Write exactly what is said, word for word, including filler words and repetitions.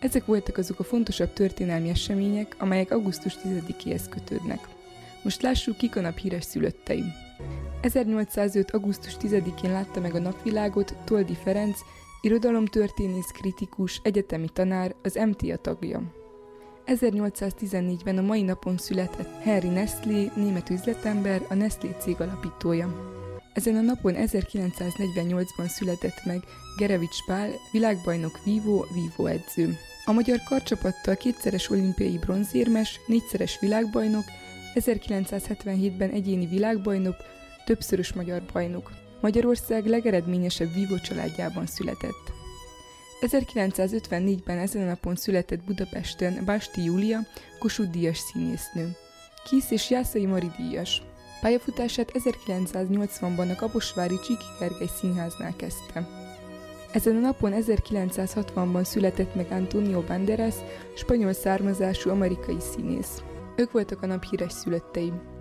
Ezek voltak azok a fontosabb történelmi események, amelyek augusztus tizedikéhez kötődnek. Most lássuk, kik a nap híres szülöttei. ezernyolcszázöt. augusztus tizedikén látta meg a napvilágot Toldy Ferenc, irodalomtörténész, kritikus, egyetemi tanár, az em té á tagja. ezernyolcszáztizennégyben a mai napon született Henri Nestlé, német üzletember, a Nestlé cég alapítója. Ezen a napon ezerkilencszáznegyvennyolcban született meg Gerevics Pál, világbajnok vívó, vívóedző. A magyar karcsapattal kétszeres olimpiai bronzérmes, négyszeres világbajnok, ezerkilencszázhetvenhétben egyéni világbajnok, többszörös magyar bajnok. Magyarország legeredményesebb vívó családjában született. ezerkilencszázötvennégyben ezen a napon született Budapesten Basti Júlia, Kossuth-díjas színésznő. Kiss és Jászai Mari díjas. Pályafutását ezerkilencszáznyolcvanban a kaposvári Csíky Gergely Színháznál kezdte. Ezen a napon ezerkilencszázhatvanban született meg Antonio Banderas, spanyol származású amerikai színész. Ők voltak a nap híres szülöttei.